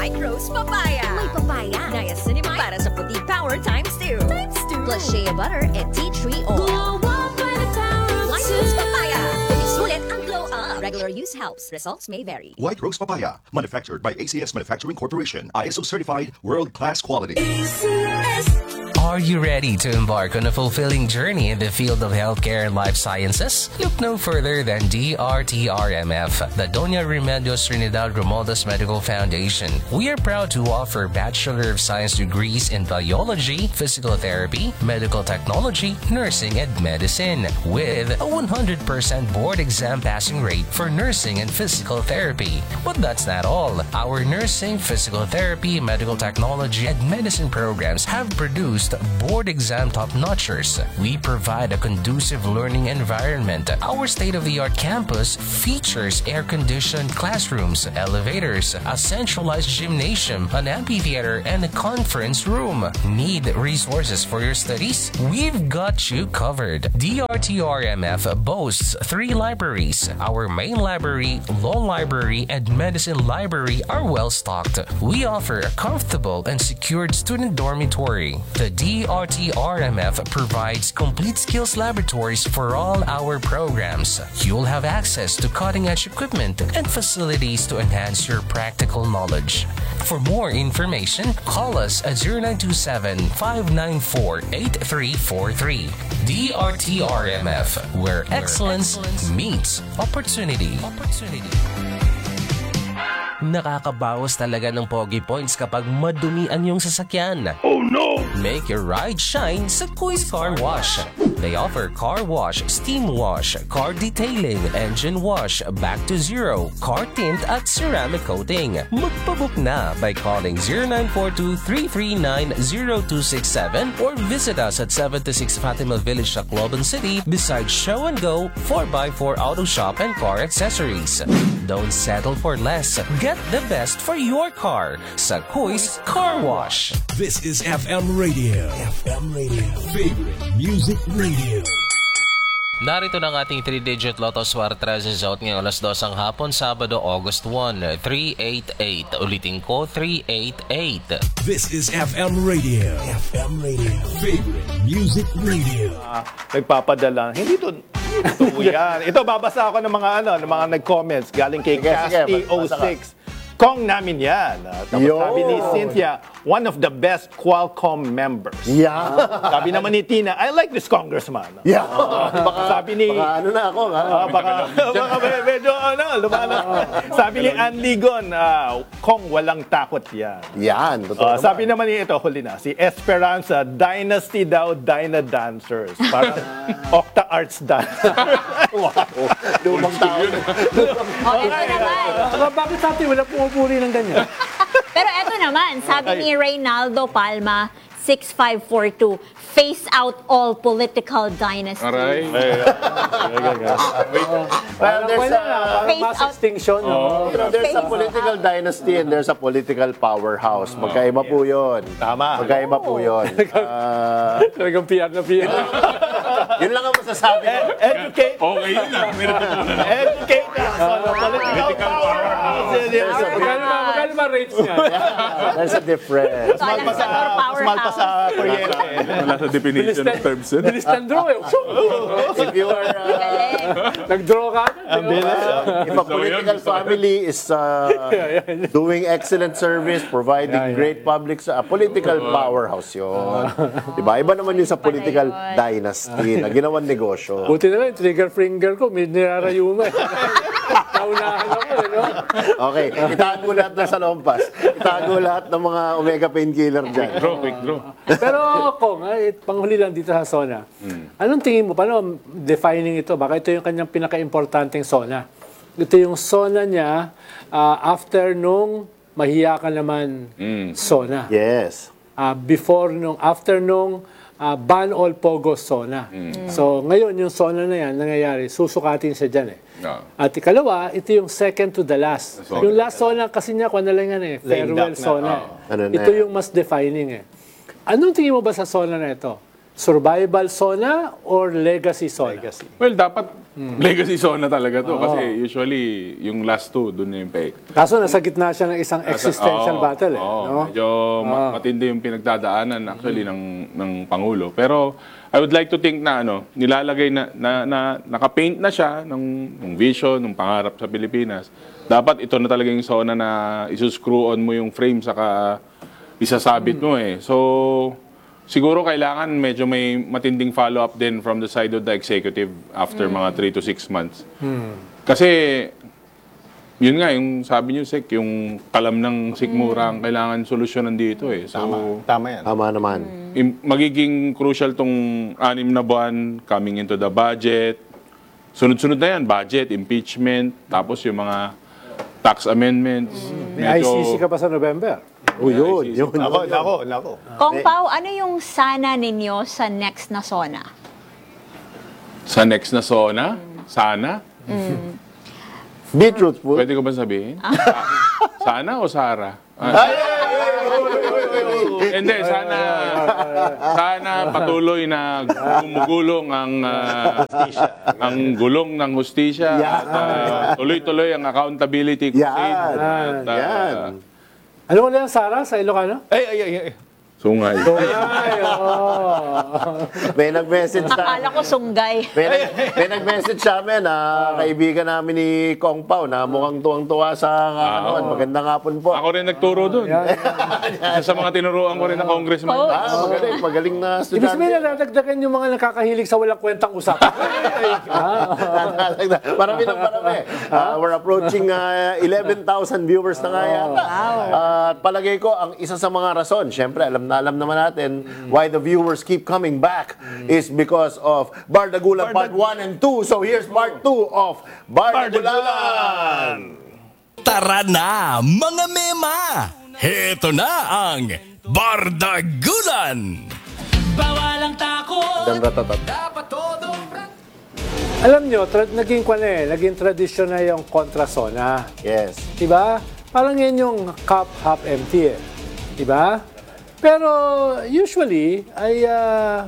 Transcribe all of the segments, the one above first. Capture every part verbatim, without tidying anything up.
White Rose Papaya. May papaya. Niacinamide para sa puti power times two. Times two. Plus shea butter and tea tree oil. Glow up by the power of White two. Rose Papaya. Sulit ang glow up. Regular use helps. Results may vary. White Rose Papaya, manufactured by A C S Manufacturing Corporation, I S O certified, world-class quality. A C S. Are you ready to embark on a fulfilling journey in the field of healthcare and life sciences? Look no further than D R T R M F, the Doña Remedios Trinidad Romualdez Medical Foundation. We are proud to offer Bachelor of Science degrees in Biology, Physical Therapy, Medical Technology, Nursing, and Medicine, with a one hundred percent board exam passing rate for nursing and physical therapy. But that's not all. Our nursing, physical therapy, medical technology, and medicine programs have produced board exam top-notchers. We provide a conducive learning environment. Our state-of-the-art campus features air-conditioned classrooms, elevators, a centralized gymnasium, an amphitheater, and a conference room. Need resources for your studies? We've got you covered. D R T R M F boasts three libraries. Our main library, law library, and medicine library are well-stocked. We offer a comfortable and secured student dormitory. The D R T R M F provides complete skills laboratories for all our programs. You'll have access to cutting-edge equipment and facilities to enhance your practical knowledge. For more information, call us at zero nine two seven, five nine four, eight three four three. D R T R M F, where excellence meets opportunity. Opportunity. Nakakabawas talaga ng Pogi Points kapag madumi ang iyong sasakyan. Oh no! Make your ride shine sa Kuis Car Wash. They offer car wash, steam wash, car detailing, engine wash, back to zero, car tint at ceramic coating. Magpabook na by calling zero nine four two, three three nine, zero two six seven or visit us at seventy-six Fatima Village, Tacloban City beside Show and Go four by four Auto Shop and Car Accessories. Don't settle for less. Get the best for your car sa Kuis Car Wash. This is F M Radio. F M Radio. Favorite Music Radio. Narito na ang ating three-digit Lotto Swerte result ngayong alas dos ang hapon, Sabado, August first, three eight eight. Ulitin ko, three eight eight. This is F M Radio. F M Radio. Favorite Music Radio. Uh, nagpapadala. Hindi to ito yan. Ito, babasa ako ng mga ano, ng mga nag-comments galing kay Casty oh six. Kong namin yan. Uh, tapos Yo. sabi ni Cynthia, one of the best Qualcomm members. Yeah. Sabi naman ni Tina, I like this congressman. Yeah. Uh, baka, sabi ni... baka ano na ako, ha? Uh, baka, baka medyo ano, lumanas. Sabi ni Ann Ligon, uh, Kong walang takot yan. Yan. Totoo Uh, naman. sabi naman ni ito, huli na, si Esperanza, Dynasty daw, Dyna Dancers. Parang Octa Arts Dancers. Wow. Lumang tao. Oh, eto naman. Uh, bakit sa atin wala pumupuri ng ganyan? Pero eto naman, sabi ni Reynaldo Palma, six five four two, face out all political dynasty. Aray. Well, there's a, Face mass out. extinction. no? you know, there's a Face political dynasty and there's a political powerhouse. Magkaiba po yun. Tama. Magkaiba po yun. Ah, Talagang P R na P R. yun lang ang masasabi ko. Educate. Okay yun ah. May natutunan. Educate us on the political powerhouse. Magkano ba, magkano ba rates niya? There's a difference. So, alam sa Mas powerhouse. mahal pa sa kuryente. Wala sa definition of terms yun. Bilis ng draw eh. If you are, uh, Galing. Nag-draw ka? Ang bilis. if a political family is uh, doing excellent service, providing great public, sa a political powerhouse yun. Diba? Iba naman yun sa political yun. dynasty na ginawang negosyo. Buti na lang, trigger finger ko, may nirarayuma eh. Naunahan ako eh, no? Okay, itago lahat ng salompas. Itago lahat ng mga omega painkiller dyan. Draw, quick draw. Pero Kong, eh, panghuli lang dito sa SONA. Anong tingin mo? Paano defining ito? Baka ito yung kanyang pinaka-importanting SONA. Ito yung SONA niya uh, after nung mahiya ka naman SONA. Yes. Uh, before nung, after nung uh, ban all Pogo SONA. So ngayon yung SONA na yan, nangyayari, susukatin siya dyan eh. No. At ikalawa, ito yung second to the last. Second. Yung last SONA kasi niya, kung ano lang yan eh, farewell up na. SONA. Ano na Ito yan? yung mas defining eh. Anong tingin mo ba sa SONA na ito? Survival SONA or legacy SONA? Legacy. Well, dapat legacy zona talaga to. Kasi usually, yung last two, dun na yung peg. Kaso nasa gitna siya ng isang existential Oo, battle eh. oo, no? medyo ma- matindi yung pinagdadaanan actually ng ng Pangulo. Pero I would like to think na ano, nilalagay na, na, na nakapaint na siya ng, ng vision, ng pangarap sa Pilipinas. Dapat ito na talaga yung zona na isuscrew on mo yung frame saka isasabit mo eh. So, siguro kailangan medyo may matinding follow-up din from the side of the executive after mga three to six months. Kasi, yun nga, yung sabi niyo, Sek, yung kalam ng sikmura ang kailangan solusyonan dito eh. So, Tama yan. Tama naman. im- magiging crucial tong anim na buwan coming into the budget. Sunod-sunod na yan, budget, impeachment, tapos yung mga tax amendments. May I C C ka pa sa November. O yun, yun. Nako, nako, nako. Kong Pao, ano yung sana ninyo sa next na SONA? Sa next na zona, sana, Be truthful. pwede ko ba sabihin? Sa- sana o Sara? Ah, Hindi, sana sana patuloy na gumugulong ang ah, ang gulong ng hustisya at ah, tuloy-tuloy ang accountability crusade. Yan. At, ah, Yan. Ano mo na yan, Sarah, sa Ilocano? Ay, ay, ay, ay. Sungay. Ay, oh. May nag-message sa... Akala ko sunggay. May, nag, may nag-message sa amin na kaibigan namin ni Kong Pao na mukhang tuwang-tuwa sa ano, magandang hapon po. Ako rin nagturo doon. Isa sa mga tinuruan ko rin na congressman. Oh. Ah, magaling, magaling na Ibig estudyante. sabihin na nadagdagan yung mga nakakahilig sa walang kwentang usapan. Marami ng marami. Ah, we're approaching uh, eleven thousand viewers na nga yata. At palagay ko, ang isa sa mga rason, syempre, alam na alam naman natin why the viewers keep coming back is because of Bardagulan Part one and two. So here's Part two of Bardagulan. Tara na, mga mema! Heto na ang Bardagulan! Dan ratatat. Alam nyo, tra- naging kwan eh, naging tradisyon na yung kontrasona. Yes. Diba? Parang yan yung cup half empty eh. Diba? Pero usually ay ah,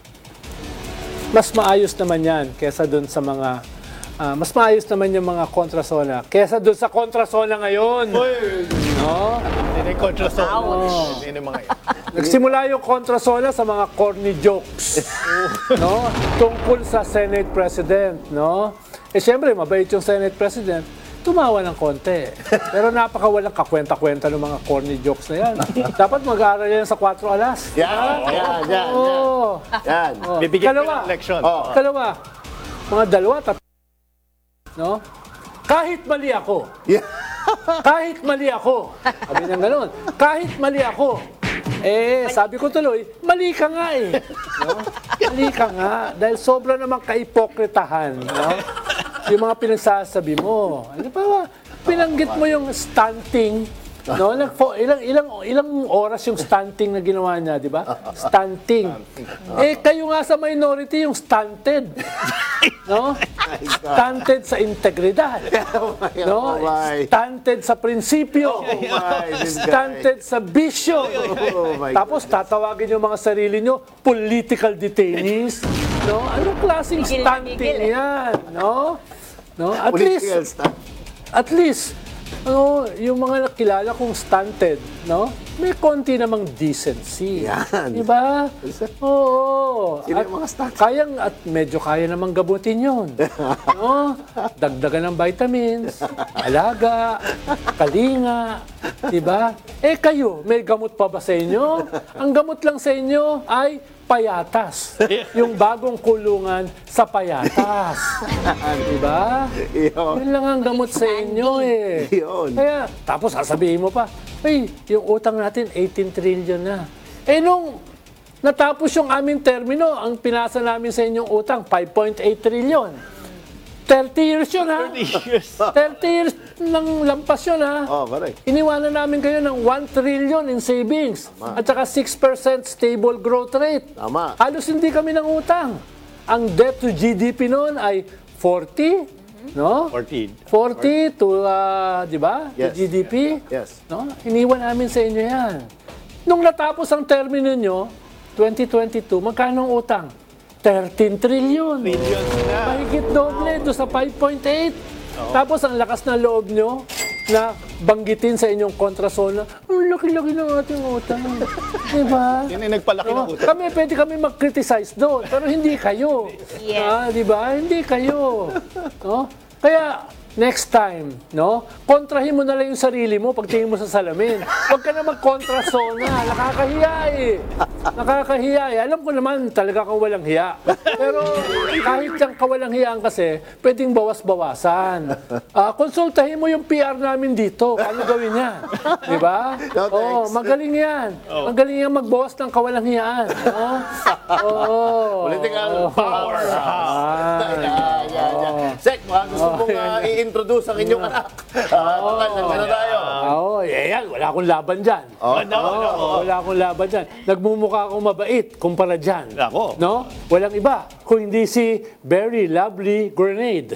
mas maayos naman yan kesa dun sa mga ah, mas maayos naman yung mga kontrasona kesa dun sa kontrasona ngayon. No? Hindi na yung kontrasona. Hindi na yung mga yan. Nagsimula yung kontrasona sa mga corny jokes. No? Tungkol sa Senate President, no? Eh siyempre, mabait yung Senate President. Tumawa ng konti. Pero napakawalang kakwenta-kwenta ng mga corny jokes na yan. Dapat mag-aaral yan sa Cuatro Alas. Yan, yan, yan. Oo. Yan. Oh. Bibigyan ko Kalawa. ng leksyon. Oh. Kalawa. Mga dalawa, tat- no? Kahit mali ako. Yeah. Kahit mali ako. Sabi niya gano'n. Kahit mali ako. Eh, sabi ko tuloy, mali ka nga eh. No? Mali ka nga. Dahil sobra namang kaipokritahan. No? Yung mga pinagsasabi mo. Ano pa? Pinanggit mo yung stunting. No, nagfo, ilang ilang ilang oras yung stunting na ginawa niya, di ba? Stunting. Eh kayo nga sa minority yung stunted. No? Stunted sa integridad. No? Stunted sa prinsipyo. Stunted sa bisyo. Tapos tatawagin yung mga sarili nyo political detainees. No? Anong klaseng Migil na stunting migil eh. yan? No? No? At Political least stuff. at least, ano, yung mga nakilala kong stunted, no? May konti namang decency. Yan. Di ba? Oo. Sino At yung mga stunted? kayang, at medyo kaya namang gabutin yun. No? Dagdagan ng vitamins, alaga, kalinga, di ba? Eh kayo, may gamot pa ba sa inyo? Ang gamot lang sa inyo ay payatas. Yung bagong kulungan sa payatas. Di ba? Yun. Yun lang ang gamot sa inyo eh. Yun. Kaya, tapos sasabihin mo pa, ay, yung utang natin, eighteen trillion na. Eh nung natapos yung aming termino, ang pinasa namin sa inyong utang, five point eight trillion. thirty years yun ha? thirty years. thirty years ng lampas yun ha? Oh, correct. Iniwanan namin kayo ng one trillion in savings. At saka six percent stable growth rate. Tama. Halos hindi kami ng utang. Ang debt to G D P noon ay forty, no? fourteen. forty to, uh, di ba? Yes. To G D P. Yes. No? Iniwan namin sa inyo yan. Nung natapos ang termino nyo, twenty twenty-two, magkano ang utang? thirteen trillion. Billions na. Mahigit doble doon sa five point eight. Tapos ang lakas ng loob nyo na banggitin sa inyong kontrasona, ang laki-laki ng ating utang. Diba? Yun yung nagpalaki ng Oh, utang. kami, pwede kami mag-criticize doon, pero hindi kayo. Yes. Ah, di ba? Hindi kayo. No? Kaya, next time, no? Kontrahin mo na lang yung sarili mo pagtingin mo sa salamin. Huwag ka na mag-kontrasona. Nakakahiya eh. Nakakahiya eh. Alam ko naman talaga kang walang hiya. Pero kahit yung kawalang hiyaan kasi, pwedeng bawas-bawasan. Ah, konsultahin mo yung P R namin dito. Ano gawin yan? Di ba? No, Oh, thanks. magaling yan. Magaling yan magbawas ng kawalang hiyaan. No? Oh. Political power. Ah. Yeah, yeah, yeah. Sek, baka gusto mong uh, i-introduce ang inyong anak. Uh, Total, nandiyan na tayo. Oo, eh, yan. Wala akong laban dyan. Oh, no, no. Wala akong laban dyan. Nagmumukha akong mabait kumpara dyan. Ako. No? Walang iba kung hindi si Very Lovely Grenade.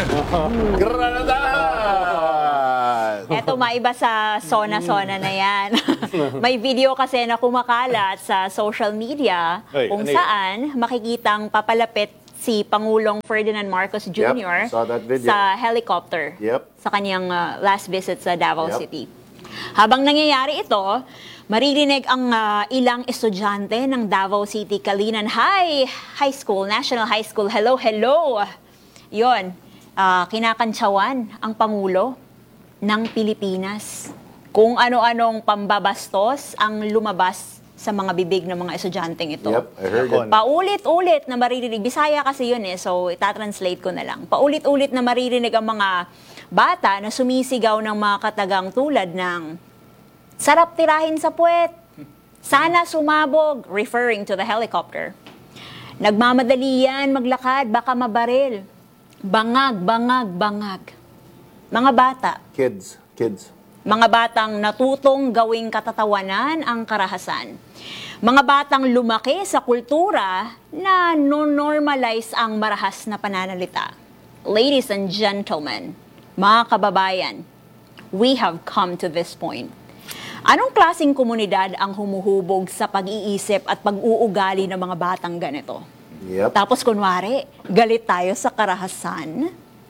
Granada! Eto, maiba sa sona-sona na yan. May video kasi na kumakalat sa social media Ay, kung ano yun? saan makikitang papalapit si Pangulong Ferdinand Marcos Junior saw that video. sa helicopter Yep. sa kanyang uh, last visit sa Davao Yep. City. Habang nangyayari ito, maririnig ang uh, ilang estudyante ng Davao City Kalinan High High School, National High School. Hello, hello! Yon, uh, kinakantsawan ang Pangulo ng Pilipinas. Kung ano-anong pambabastos ang lumabas sa mga bibig ng mga estudyanteng ito. Yep, I heard Ako, it. Paulit-ulit na maririnig. Bisaya kasi yun eh, so itatranslate ko na lang. Paulit-ulit na maririnig ang mga bata na sumisigaw ng mga katagang tulad ng sarap tirahin sa puwet, sana sumabog, referring to the helicopter. Nagmamadali yan, maglakad, baka mabaril. Bangag, bangag, bangag. Mga bata, Kids, kids. mga batang natutong gawing katatawanan ang karahasan. Mga batang lumaki sa kultura na no-normalize ang marahas na pananalita. Ladies and gentlemen, mga kababayan, we have come to this point. Anong klaseng komunidad ang humuhubog sa pag-iisip at pag-uugali ng mga batang ganito? Yep. Tapos kunwari, galit tayo sa karahasan.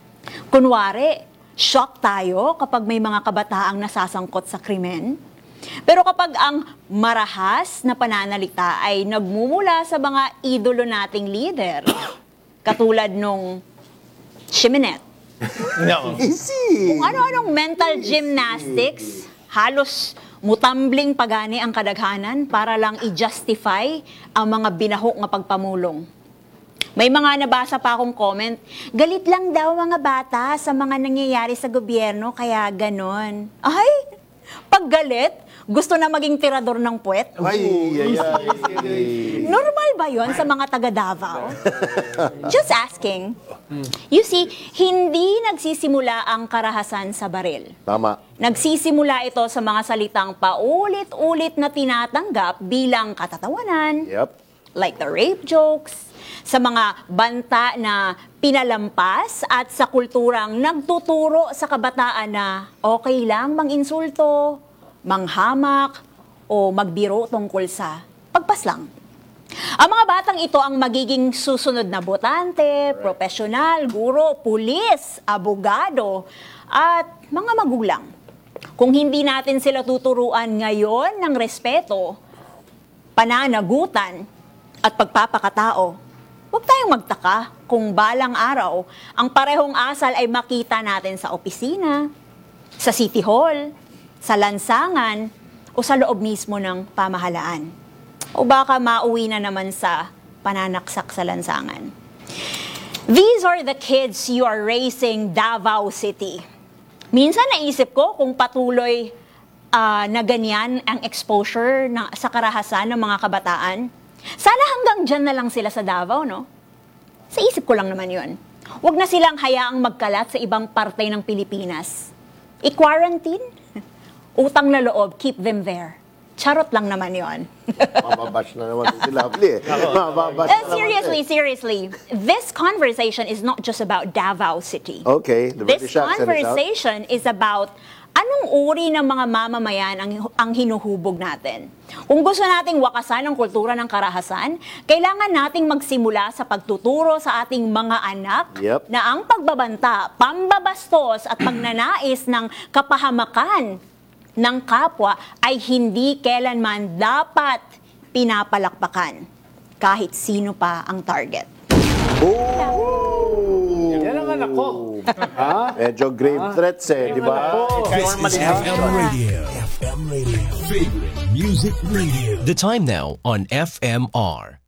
Kunwari, shock tayo kapag may mga kabataang nasasangkot sa krimen. Pero kapag ang marahas na pananalita ay nagmumula sa mga idolo nating leader, katulad nung Shiminette, No. Easy! kung ano-anong mental gymnastics, halos mutambling pagani ang kadaghanan para lang i-justify ang mga binahok nga pagpamulong. May mga nabasa pa akong comment, galit lang daw mga bata sa mga nangyayari sa gobyerno, kaya ganon. Ay, pag galit, gusto na maging tirador ng puwet? Ay, ay, ay. Normal ba yon sa mga taga Davao? Just asking. You see, hindi nagsisimula ang karahasan sa baril. Tama. Nagsisimula ito sa mga salitang paulit-ulit na tinatanggap bilang katatawanan, Yep. like the rape jokes, sa mga banta na pinalampas at sa kulturang nagtuturo sa kabataan na okay lang manginsulto, manghamak, o magbiro tungkol sa pagpaslang. Ang mga batang ito ang magiging susunod na botante, profesional, guro, pulis, abogado, at mga magulang. Kung hindi natin sila tuturuan ngayon ng respeto, pananagutan, at pagpapakatao, huwag tayong magtaka kung balang araw ang parehong asal ay makita natin sa opisina, sa City Hall, sa lansangan, o sa loob mismo ng pamahalaan. O baka mauwi na naman sa pananaksak sa lansangan. These are the kids you are raising Davao City. Minsan naisip ko kung patuloy ah, na ganyan ang exposure na, sa karahasan ng mga kabataan. Sana hanggang dyan na lang sila sa Davao, no? Sa isip ko lang naman yun. Huwag na silang hayaang magkalat sa ibang parte ng Pilipinas. I-quarantine? Utang na loob, keep them there. Charot lang naman yon. Mababash na naman si Lovely eh. Mababash Uh, na naman seriously, eh. seriously, this conversation is not just about Davao City. Okay, the This British accent is out. conversation is about anong uri ng mga mamamayan ang, ang hinuhubog natin? Kung gusto nating wakasan ang kultura ng karahasan, kailangan nating magsimula sa pagtuturo sa ating mga anak Yep. na ang pagbabanta, pambabastos at pagnanais ng kapahamakan ng kapwa ay hindi kailanman dapat pinapalakpakan kahit sino pa ang target. Yan ang anak ko. Ha? Medyo grave threats eh, di ba? This is F M Radio. F M Radio. Favorite music radio. The time now on F M R.